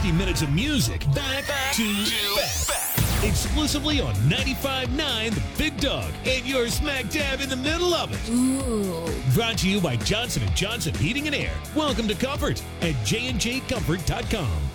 60 minutes of music back to back. Exclusively on 95.9 The Big Dog, and you're smack dab in the middle of it. Ooh. Brought to you by Johnson & Johnson Heating and Air. Welcome to Comfort at jnjcomfort.com.